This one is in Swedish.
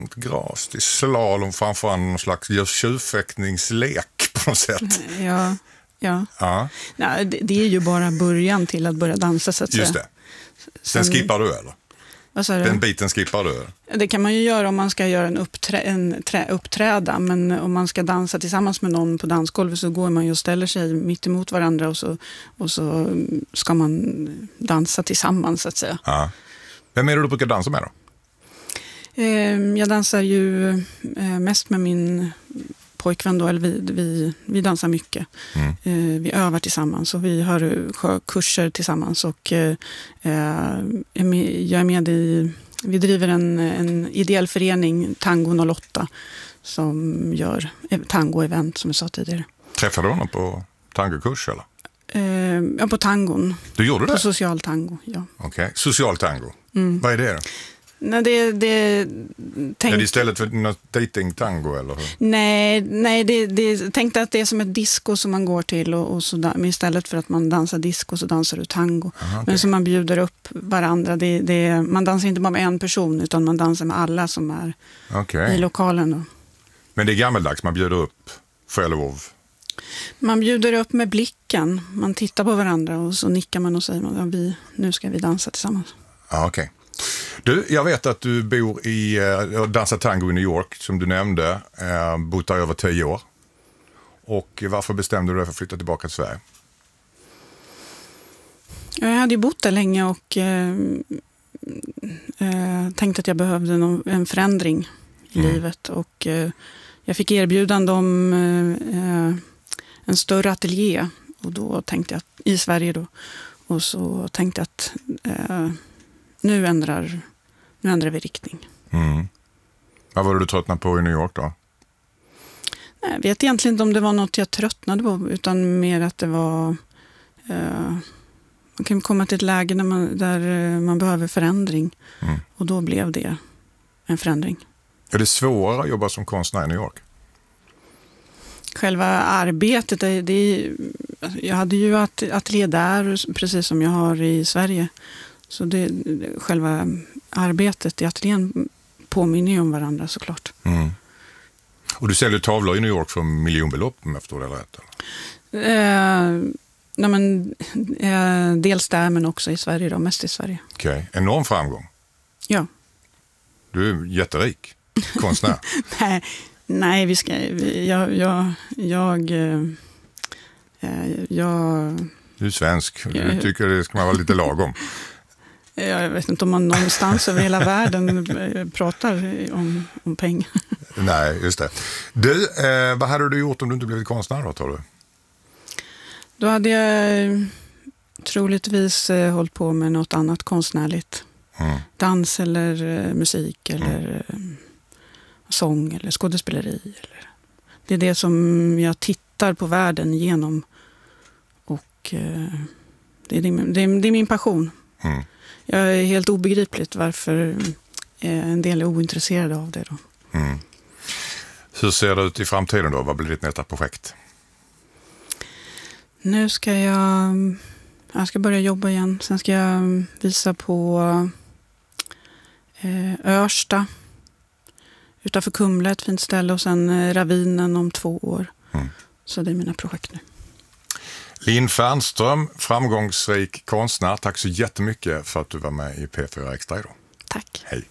gras till slalom framför någon slags tjurfäktningslek på något sätt. Ja. Nej, det är ju bara början till att börja dansa så att säga. Just det. Sen skippar du eller? Vad sa du? Den biten skippar du? Det kan man ju göra om man ska göra en uppträda, men om man ska dansa tillsammans med någon på dansgolvet så går man ju och ställer sig mitt emot varandra och så ska man dansa tillsammans så att säga. Ja. Vem är det du brukar dansa med då? Jag dansar ju mest med min pojkvän då, eller vi dansar mycket. Vi övar tillsammans och vi har kurser tillsammans och jag är med i, vi driver en ideell förening, Tango 08, som gör tango-event som jag sa tidigare. Träffade du honom på tangokurs eller? Ja, på tangon. Du gjorde det? På social tango, ja. Okej. Social tango. Vad är det då? Nej, är det istället för något dating-tango eller hur? Nej, tänkte att det är som ett disco som man går till och så, men istället för att man dansar disco så dansar du tango. Aha, okay. Men som man bjuder upp varandra. Man dansar inte bara med en person utan man dansar med alla som är i lokalen. Då. Men det är gammeldags, man bjuder upp själv? Man bjuder upp med blicken. Man tittar på varandra och så nickar man och säger nu ska vi dansa tillsammans. Ja, okej. Du, jag vet att du bor och dansar tango i New York, som du nämnde. Bott där över 10 år. Och varför bestämde du dig för att flytta tillbaka till Sverige? Jag hade ju bott där länge och tänkte att jag behövde en förändring i livet. Och jag fick erbjudande om en större ateljé. Och då tänkte jag i Sverige då. Och så tänkte jag att nu ändrar vi riktning. Vad var det du tröttnade på i New York då? Jag vet egentligen inte om det var något jag tröttnade på, utan mer att det var man kan komma till ett läge där man behöver förändring. Och då blev det en förändring. Är det svårare att jobba som konstnär i New York? Själva arbetet, jag hade ju ateljé där precis som jag har i Sverige. Så själva arbetet i ateljén påminner ju om varandra såklart. Och du säljer tavlor i New York för miljonbelopp, om jag förstår det rätt? Dels där men också i Sverige då, mest i Sverige. Okej, enorm framgång. Ja. Du är jätterik konstnär. Nej, Du är svensk, du tycker det ska man vara lite lagom. Jag vet inte om man någonstans över hela världen pratar om pengar. Nej, just det. Du, vad hade du gjort om du inte blivit konstnär då, tror du? Då hade jag troligtvis hållit på med något annat konstnärligt. Dans eller musik eller sång eller skådespeleri. Det är det som jag tittar på världen genom. Och det är min passion. Jag är helt obegripligt varför en del är ointresserade av det då. Hur ser det ut i framtiden då? Vad blir ditt nästa projekt? Nu ska jag ska börja jobba igen. Sen ska jag visa på Örsta utanför Kumla, ett fint ställe, och sen Ravinen om 2 år. Så det är mina projekt nu. Linn Fernström, framgångsrik konstnär. Tack så jättemycket för att du var med i P4 Extra idag. Tack. Hej.